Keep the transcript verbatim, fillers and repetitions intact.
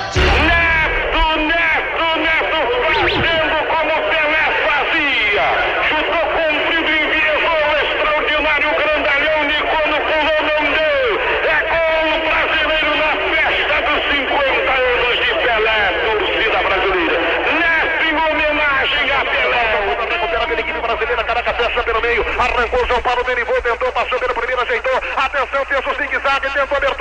Neto, Neto, Neto, fazendo como Pelé fazia. Chutou comprido, enviesou o extraordinário grandalhão, Nicono pulou, não deu. É gol brasileiro na festa dos cinquenta anos de Pelé, torcida brasileira. Neto em homenagem a Pelé. Recupera a equipe brasileira, Caraca fecha pelo meio, arrancou João Paulo, derivou, tentou, passou pela primeira, ajeitou. Atenção, fez o zigue-zague, tentou a